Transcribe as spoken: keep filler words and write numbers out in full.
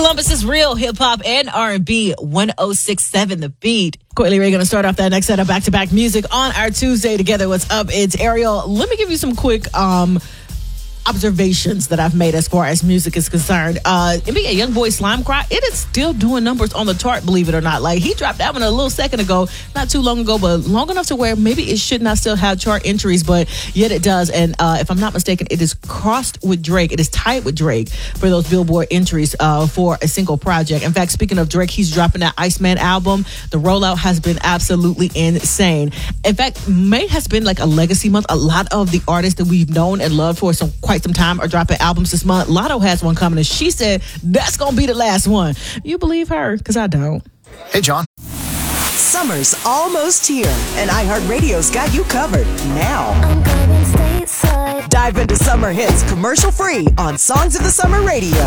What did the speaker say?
Columbus's real hip hop and R and B, one oh six point seven The Beat. Courtney Ray going to start off that next set of back-to-back music on our Tuesday together. What's up? It's Ariel. Let me give you some quick um, observations that I've made as far as music is concerned. Uh, N B A Youngboy Slime Cry, it is still doing numbers on the chart, believe it or not. Like, he dropped that one a little second ago, not too long ago, but long enough to where maybe it should not still have chart entries, but yet it does. And uh, if I'm not mistaken, it is crossed with Drake. It is tied with Drake for those Billboard entries uh, for a single project. In fact, speaking of Drake, he's dropping that Iceman album. The rollout has been absolutely insane. In fact, May has been like a legacy month. A lot of the artists that we've known and loved for some quite some time are dropping albums this month. Lotto has one coming, and she said that's gonna be the last one. You believe her? Because I don't. Hey, John. Summer's almost here, and iHeartRadio's got you covered now. I'm going stateside. Dive into summer hits commercial free on Songs of the Summer Radio.